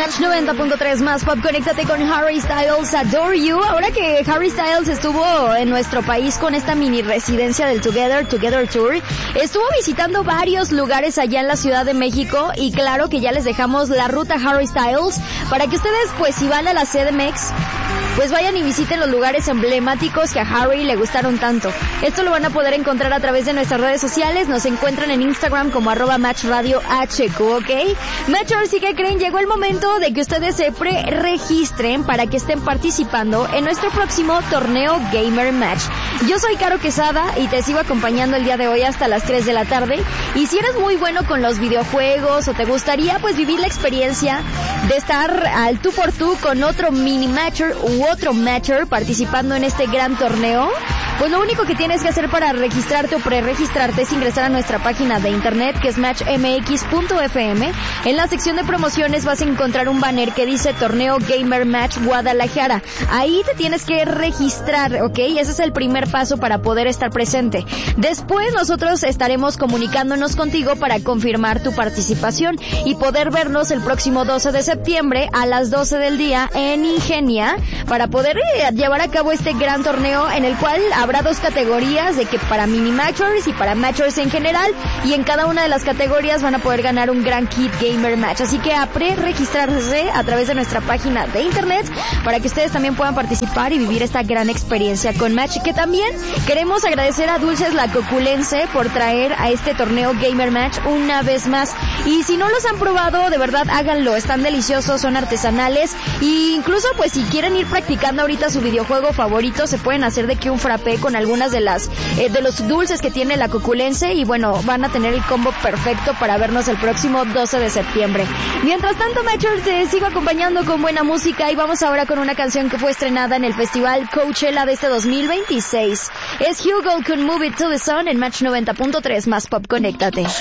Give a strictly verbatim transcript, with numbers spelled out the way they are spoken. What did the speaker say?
Match noventa punto tres más Pop, conéctate con Harry Styles, Adore You. Ahora que Harry Styles estuvo en nuestro país con esta mini residencia del Together, Together Tour, estuvo visitando varios lugares allá en la Ciudad de México y claro que ya les dejamos la ruta Harry Styles para que ustedes, pues si van a la C D M X, pues vayan y visiten los lugares emblemáticos que a Harry le gustaron tanto. Esto lo van a poder encontrar a través de nuestras redes sociales. Nos encuentran en Instagram como arroba Match Radio H Q, ¿ok? Matchers, ¿y qué creen? Llegó el momento de que ustedes se pre-registren para que estén participando en nuestro próximo torneo Gamer Match. Yo soy Caro Quesada y te sigo acompañando el día de hoy hasta las tres de la tarde. Y si eres muy bueno con los videojuegos o te gustaría pues vivir la experiencia de estar al tú por tú con otro mini matcher u otro matcher participando en este gran torneo, pues lo único que tienes que hacer para registrarte o pre-registrarte es ingresar a nuestra página de internet, que es match m x punto f m. En la sección de promociones vas a encontrar un banner que dice Torneo Gamer Match Guadalajara. Ahí te tienes que registrar, ¿ok? Ese es el primer paso para poder estar presente. Después nosotros estaremos comunicándonos contigo para confirmar tu participación y poder vernos el próximo doce de septiembre a las doce del día en Ingenia para poder eh, llevar a cabo este gran torneo en el cual habrá dos categorías, de que para mini matchers y para matchers en general, y en cada una de las categorías van a poder ganar un gran kit Gamer Match. Así que a pre-registrarse a través de nuestra página de internet para que ustedes también puedan participar y vivir esta gran experiencia con Match. Que también queremos agradecer a Dulces La Coculense por traer a este torneo Gamer Match una vez más. Y si no los han probado, de verdad háganlo, están deliciosos, son artesanales, e incluso pues si quieren ir practicando ahorita su videojuego favorito, se pueden hacer de que un frappé con algunas de las eh, de los dulces que tiene La Coculense y bueno, van a tener el combo perfecto para vernos el próximo doce de septiembre. Mientras tanto, Matchers, te sigo acompañando con buena música y vamos ahora con una canción que fue estrenada en el Festival Coachella de este dos mil veintiséis. Es Hugo con Move It to the Sun en Match noventa punto tres más Pop, conéctate.